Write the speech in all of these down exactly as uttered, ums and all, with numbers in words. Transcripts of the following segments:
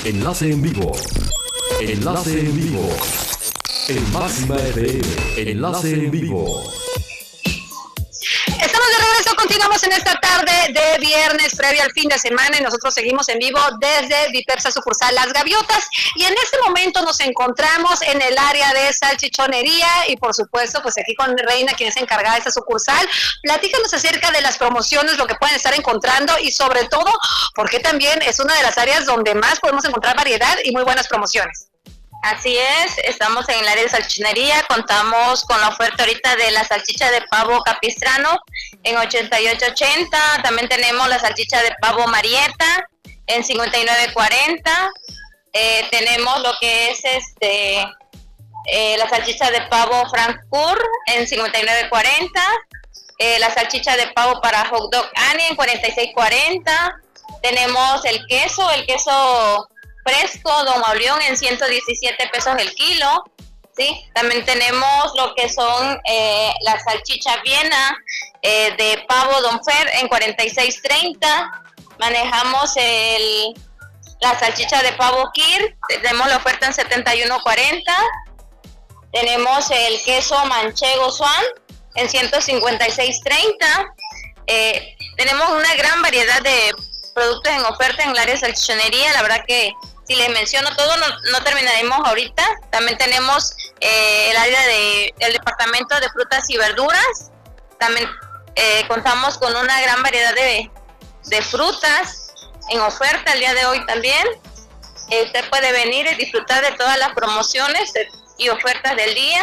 Enlace en vivo. Enlace en vivo. En Máxima F M. Enlace en vivo. Estamos de regreso, continuamos en esta tarde de viernes previo al fin de semana y nosotros seguimos en vivo desde Vipersa sucursal Las Gaviotas y en este momento nos encontramos en el área de salchichonería y por supuesto pues aquí con Reina, quien es encargada de esta sucursal. Platícanos acerca de las promociones, lo que pueden estar encontrando y sobre todo porque también es una de las áreas donde más podemos encontrar variedad y muy buenas promociones. Así es, estamos en el área de salchichonería, contamos con la oferta ahorita de la salchicha de pavo capistrano en ochenta y ocho ochenta, también tenemos la salchicha de pavo Marieta en cincuenta y nueve cuarenta, eh, tenemos lo que es este eh, la salchicha de pavo Frankfurt en cincuenta y nueve cuarenta, eh, la salchicha de pavo para hot dog Annie en cuarenta y seis cuarenta, tenemos el queso, el queso fresco Don Mauleón en ciento diecisiete pesos el kilo, ¿sí? También tenemos lo que son eh, la salchicha Viena eh, de pavo Don Fer en cuarenta y seis treinta, manejamos el, la salchicha de pavo Kir, tenemos la oferta en setenta y uno cuarenta, tenemos el queso manchego Swan en ciento cincuenta y seis treinta, eh, tenemos una gran variedad de productos en oferta en el área de salchichonería, la verdad que si les menciono todo, no, no terminaremos ahorita. También tenemos eh, el área de el departamento de frutas y verduras. También eh, contamos con una gran variedad de, de frutas en oferta el día de hoy también. Eh, usted puede venir y disfrutar de todas las promociones y ofertas del día.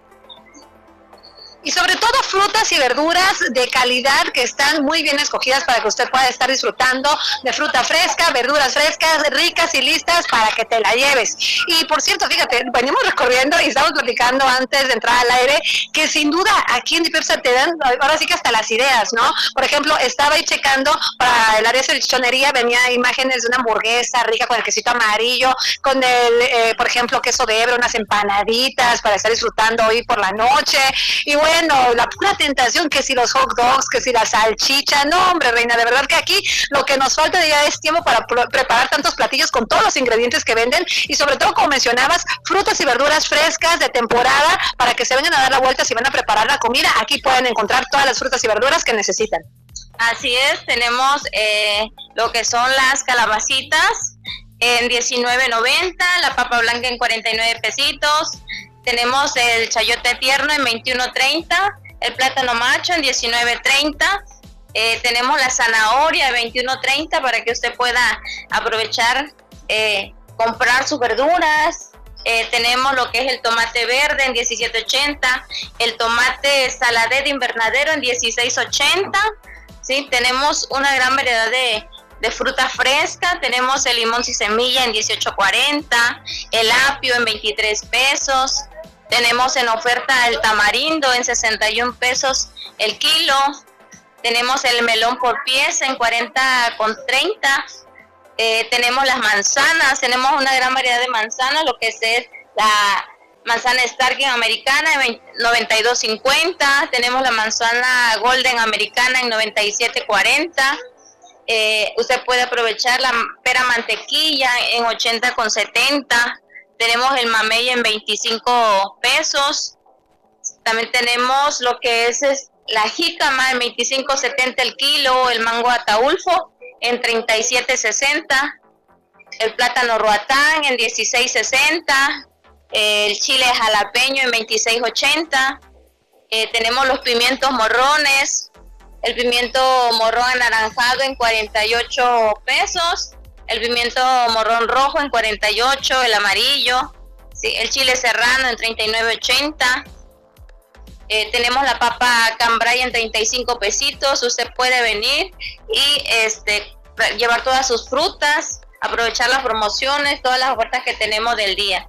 Y sobre todo frutas y verduras de calidad que están muy bien escogidas para que usted pueda estar disfrutando de fruta fresca, verduras frescas, ricas y listas para que te la lleves. Y por cierto, fíjate, venimos recorriendo y estamos platicando antes de entrar al aire que sin duda aquí en Vipersa te dan, ahora sí que hasta las ideas, ¿no? Por ejemplo, estaba ahí checando para el área de salchichonería, venía imágenes de una hamburguesa rica con el quesito amarillo, con el, eh, por ejemplo, queso de hebra, unas empanaditas para estar disfrutando hoy por la noche. Y bueno, Bueno, la pura tentación, que si los hot dogs, que si la salchicha, no hombre Reina, de verdad que aquí lo que nos falta ya es tiempo para pr- preparar tantos platillos con todos los ingredientes que venden y sobre todo, como mencionabas, frutas y verduras frescas de temporada para que se vengan a dar la vuelta si van a preparar la comida, aquí pueden encontrar todas las frutas y verduras que necesitan. Así es, tenemos eh, lo que son las calabacitas en diecinueve noventa, la papa blanca en cuarenta y nueve pesitos, tenemos el chayote tierno en veintiuno treinta, el plátano macho en diecinueve treinta, eh, tenemos la zanahoria en veintiuno treinta para que usted pueda aprovechar, eh, comprar sus verduras. Eh, tenemos lo que es el tomate verde en diecisiete ochenta, el tomate saladé de invernadero en dieciséis ochenta, ¿sí? Tenemos una gran variedad de, de fruta fresca, tenemos el limón sin semilla en dieciocho cuarenta, el apio en veintitrés pesos, tenemos en oferta el tamarindo en sesenta y un pesos el kilo, tenemos el melón por pieza en cuarenta con treinta, eh, tenemos las manzanas, tenemos una gran variedad de manzanas, lo que es la manzana Starking americana en noventa y dos cincuenta, tenemos la manzana Golden americana en noventa y siete cuarenta, eh, usted puede aprovechar la pera mantequilla en ochenta con setenta, tenemos el mamey en veinticinco pesos, también tenemos lo que es, es la jícama en veinticinco setenta el kilo, el mango ataulfo en treinta y siete sesenta, el plátano roatán en dieciséis sesenta, el chile jalapeño en veintiséis ochenta, eh, tenemos los pimientos morrones, el pimiento morrón anaranjado en cuarenta y ocho pesos, el pimiento morrón rojo en cuarenta y ocho, el amarillo, ¿sí? El chile serrano en treinta y nueve ochenta, eh, tenemos la papa cambray en treinta y cinco pesitos, usted puede venir y este llevar todas sus frutas, aprovechar las promociones, todas las ofertas que tenemos del día.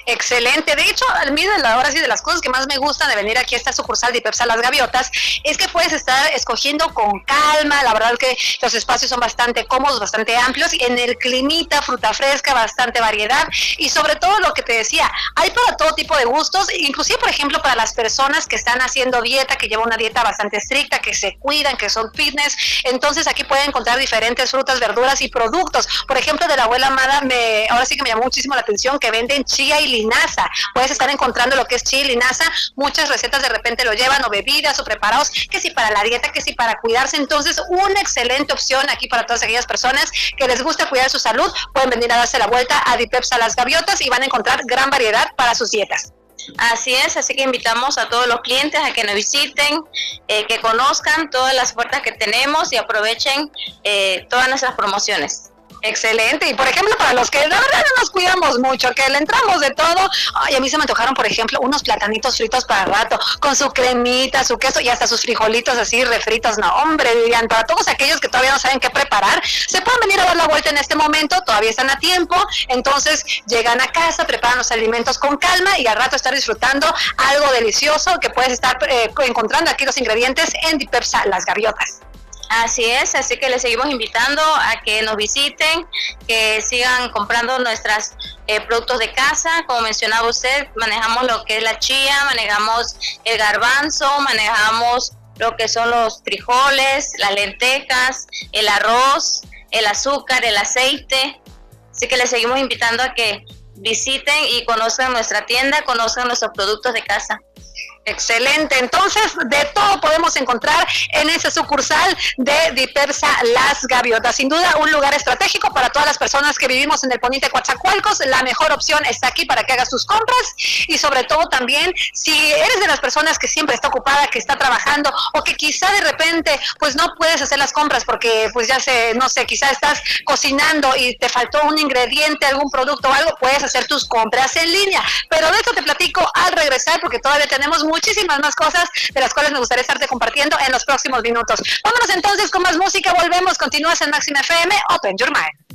Excelente. De hecho, a mí de la, ahora sí de las cosas que más me gustan de venir aquí a esta sucursal de Dipepsa Las Gaviotas es que puedes estar escogiendo con calma. La verdad que los espacios son bastante cómodos, bastante amplios, y en el climita, fruta fresca, bastante variedad, y sobre todo lo que te decía, hay para todo tipo de gustos, inclusive por ejemplo para las personas que están haciendo dieta, que llevan una dieta bastante estricta, que se cuidan, que son fitness. Entonces aquí pueden encontrar diferentes frutas, verduras y productos. Por ejemplo, de la abuela Amada, me, ahora sí que me llamó muchísimo la atención que venden chía y linaza. Puedes estar encontrando lo que es chía y linaza. Muchas recetas de repente lo llevan, o bebidas o preparados, que si para la dieta, que si para cuidarse. Entonces, una excelente opción aquí para todas aquellas personas que les gusta cuidar su salud. Pueden venir a darse la vuelta a Dipepsa Las Gaviotas y van a encontrar gran variedad para sus dietas. Así es, así que invitamos a todos los clientes a que nos visiten, eh, que conozcan todas las ofertas que tenemos y aprovechen eh, todas nuestras promociones. Excelente. Y por ejemplo, para los que de verdad no nos cuidamos mucho, que le entramos de todo, ay, a mí se me antojaron, por ejemplo, unos platanitos fritos para rato, con su cremita, su queso y hasta sus frijolitos así refritos. No, hombre, Vivian, para todos aquellos que todavía no saben qué preparar, se pueden venir a dar la vuelta en este momento, todavía están a tiempo. Entonces llegan a casa, preparan los alimentos con calma y al rato estar disfrutando algo delicioso que puedes estar eh, encontrando aquí los ingredientes en Dipepsa Las Gaviotas. Así es, así que les seguimos invitando a que nos visiten, que sigan comprando nuestros eh, productos de casa. Como mencionaba usted, manejamos lo que es la chía, manejamos el garbanzo, manejamos lo que son los frijoles, las lentejas, el arroz, el azúcar, el aceite. Así que les seguimos invitando a que visiten y conozcan nuestra tienda, conozcan nuestros productos de casa. Excelente. Entonces, de todo podemos encontrar en esa sucursal de Dipepsa Las Gaviotas. Sin duda, un lugar estratégico para todas las personas que vivimos en el Poniente Coatzacoalcos. La mejor opción está aquí para que hagas tus compras, y sobre todo también, si eres de las personas que siempre está ocupada, que está trabajando, o que quizá de repente pues no puedes hacer las compras porque pues ya sé, no sé, quizá estás cocinando y te faltó un ingrediente, algún producto o algo, puedes hacer tus compras en línea. Pero de esto te platico al regresar, porque todavía tenemos muchísimas más cosas de las cuales me gustaría estarte compartiendo en los próximos minutos. Vámonos entonces con más música, volvemos, continúas en Máxima F M, Open Your Mind.